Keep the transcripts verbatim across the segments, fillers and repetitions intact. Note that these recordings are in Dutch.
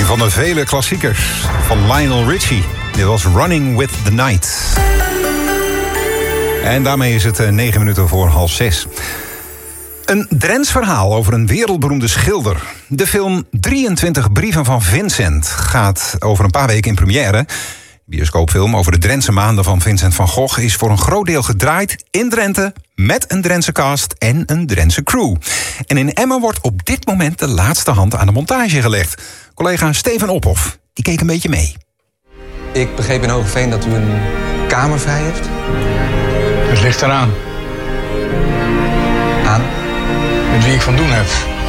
Een van de vele klassiekers van Lionel Richie. Dit was Running with the Night. En daarmee is het negen minuten voor half zes. Een Drents verhaal over een wereldberoemde schilder. De film drieëntwintig brieven van Vincent gaat over een paar weken in première. De bioscoopfilm over de Drentse maanden van Vincent van Gogh is voor een groot deel gedraaid in Drenthe met een Drentse cast en een Drentse crew. En in Emmen wordt op dit moment de laatste hand aan de montage gelegd. Collega Steven Ophoff, die keek een beetje mee. Ik begreep in Hoogeveen dat u een kamer vrij heeft. Het ligt eraan. Aan? Met wie ik van doen heb.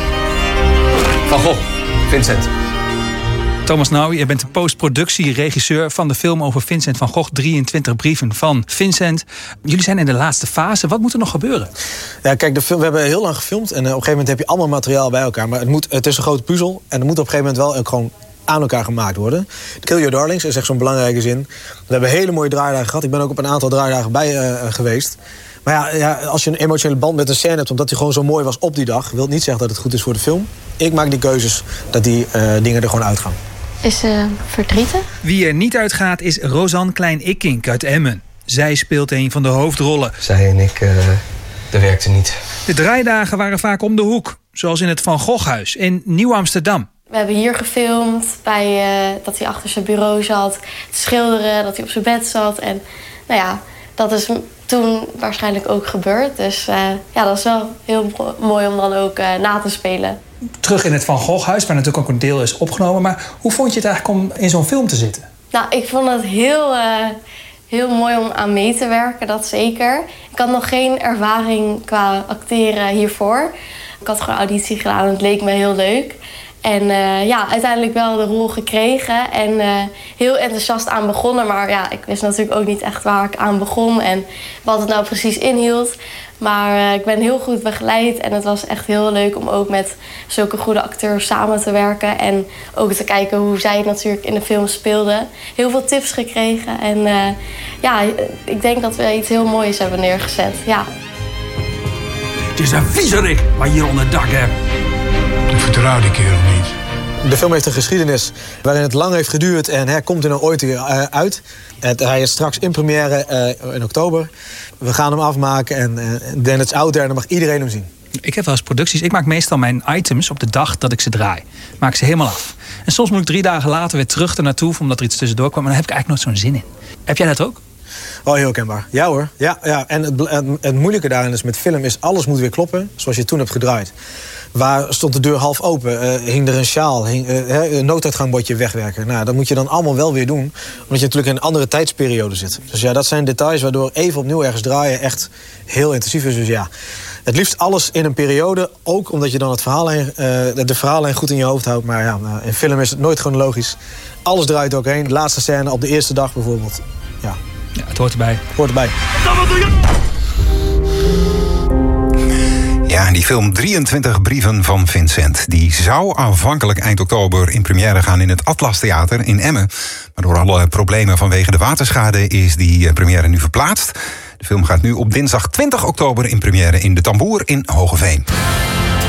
Van Gogh, Vincent. Thomas Nouwen, je bent de postproductieregisseur van de film over Vincent van Gogh. drieëntwintig brieven van Vincent. Jullie zijn in de laatste fase. Wat moet er nog gebeuren? Ja, kijk, de film, we hebben heel lang gefilmd. En op een gegeven moment heb je allemaal materiaal bij elkaar. Maar het, moet, het is een grote puzzel. En het moet op een gegeven moment wel ook gewoon aan elkaar gemaakt worden. Kill Your Darlings is echt zo'n belangrijke zin. We hebben hele mooie draaidagen gehad. Ik ben ook op een aantal draaidagen bij uh, geweest. Maar ja, ja, als je een emotionele band met een scène hebt, omdat die gewoon zo mooi was op die dag, wil niet zeggen dat het goed is voor de film. Ik maak die keuzes dat die uh, dingen er gewoon uitgaan. Is ze uh, verdrietig? Wie er niet uitgaat is Rosanne Klein-Ikkink uit Emmen. Zij speelt een van de hoofdrollen. Zij en ik, uh, dat werkte niet. De draaidagen waren vaak om de hoek, zoals in het Van Goghhuis in Nieuw-Amsterdam. We hebben hier gefilmd, bij, uh, dat hij achter zijn bureau zat te schilderen, dat hij op zijn bed zat. En nou ja, dat is toen waarschijnlijk ook gebeurd. Dus uh, ja, dat is wel heel mooi om dan ook uh, na te spelen. Terug in het Van Goghhuis, waar natuurlijk ook een deel is opgenomen. Maar hoe vond je het eigenlijk om in zo'n film te zitten? Nou, ik vond het heel, uh, heel mooi om aan mee te werken, dat zeker. Ik had nog geen ervaring qua acteren hiervoor. Ik had gewoon auditie gedaan en het leek me heel leuk. En uh, ja, uiteindelijk wel de rol gekregen en uh, heel enthousiast aan begonnen. Maar ja, ik wist natuurlijk ook niet echt waar ik aan begon en wat het nou precies inhield. Maar uh, ik ben heel goed begeleid en het was echt heel leuk om ook met zulke goede acteurs samen te werken. En ook te kijken hoe zij het natuurlijk in de film speelden. Heel veel tips gekregen en uh, ja, ik denk dat we iets heel moois hebben neergezet, ja. Het is een viezerik wat je hier onder het dak hebt. Ik vertrouw die kerel niet. De film heeft een geschiedenis waarin het lang heeft geduurd en hij komt er nou ooit weer uh, uit. Het, hij is straks in première uh, in oktober. We gaan hem afmaken en uh, then it's out there en dan mag iedereen hem zien. Ik heb wel eens producties. Ik maak meestal mijn items op de dag dat ik ze draai. Maak ik ze helemaal af. En soms moet ik drie dagen later weer terug ernaartoe omdat er iets tussendoor kwam. Maar dan heb ik eigenlijk nooit zo'n zin in. Heb jij dat ook? Oh, heel kenbaar. Ja hoor. Ja, ja. En het, het, het moeilijke daarin is met film is alles moet weer kloppen zoals je het toen hebt gedraaid. Waar stond de deur half open? Uh, hing er een sjaal? Hing, uh, een nooduitgangbordje wegwerken? Nou, dat moet je dan allemaal wel weer doen. Omdat je natuurlijk in een andere tijdsperiode zit. Dus ja, dat zijn details waardoor even opnieuw ergens draaien echt heel intensief is. Dus ja, het liefst alles in een periode. Ook omdat je dan het verhaallijn, uh, de verhaallijn goed in je hoofd houdt. Maar ja, in film is het nooit chronologisch. Alles draait ook heen. De laatste scène op de eerste dag bijvoorbeeld. Ja, ja het hoort erbij. Het hoort erbij. Ja, die film drieëntwintig brieven van Vincent. Die zou aanvankelijk eind oktober in première gaan in het Atlas Theater in Emmen. Maar door alle problemen vanwege de waterschade is die première nu verplaatst. De film gaat nu op dinsdag twintig oktober in première in de Tamboer in Hoogeveen.